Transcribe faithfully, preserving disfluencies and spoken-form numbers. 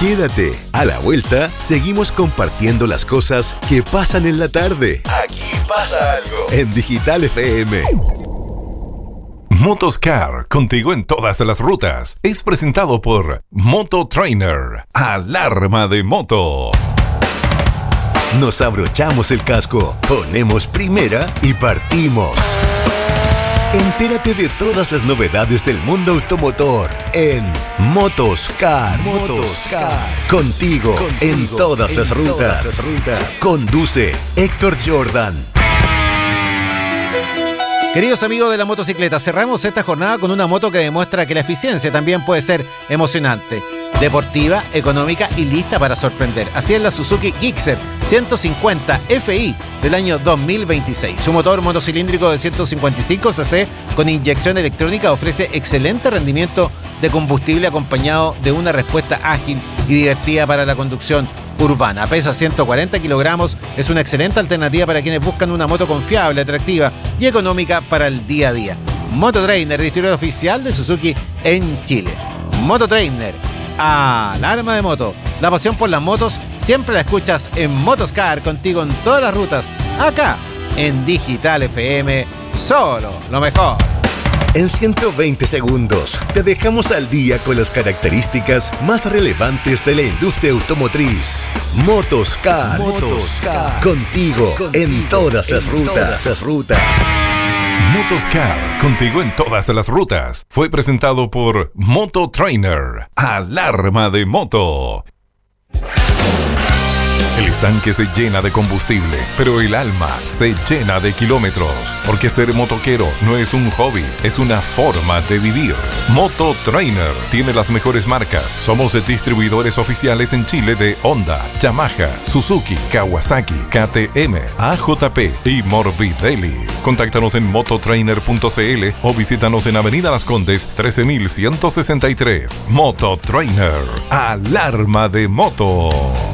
Quédate. A la vuelta, seguimos compartiendo las cosas que pasan en la tarde. Aquí pasa algo. En Digital F M. Motoscar, contigo en todas las rutas. Es presentado por Moto Trainer. Alarma de moto. Nos abrochamos el casco, ponemos primera y partimos. Entérate de todas las novedades del mundo automotor en Motoscar. Motoscar. Contigo, Contigo en todas, en las, rutas. todas las rutas. Conduce Héctor Jordan. Queridos amigos de la motocicleta, cerramos esta jornada con una moto que demuestra que la eficiencia también puede ser emocionante, deportiva, económica y lista para sorprender. Así es la Suzuki Gixxer ciento cincuenta F I del año dos mil veintiséis. Su motor monocilíndrico de ciento cincuenta y cinco cc con inyección electrónica ofrece excelente rendimiento de combustible acompañado de una respuesta ágil y divertida para la conducción urbana. Pesa ciento cuarenta kilogramos, es una excelente alternativa para quienes buscan una moto confiable, atractiva y económica para el día a día. Moto Trainer, distribuidor oficial de Suzuki en Chile. Moto Trainer, alarma de moto. La pasión por las motos siempre la escuchas en Motoscar, contigo en todas las rutas, acá en Digital F M, solo lo mejor. En ciento veinte segundos te dejamos al día con las características más relevantes de la industria automotriz. Motoscar, Motoscar. Contigo, contigo en todas las en rutas. Todas las rutas. Motoscar, contigo en todas las rutas. Fue presentado por Moto Trainer. Alarma de moto. El estanque se llena de combustible, pero el alma se llena de kilómetros. Porque ser motoquero no es un hobby, es una forma de vivir. Moto Trainer tiene las mejores marcas. Somos distribuidores oficiales en Chile de Honda, Yamaha, Suzuki, Kawasaki, K T M, A J P y Morbidelli. Contáctanos en mototrainer punto c l o visítanos en Avenida Las Condes trece mil ciento sesenta y tres. Moto Trainer. Alarma de moto.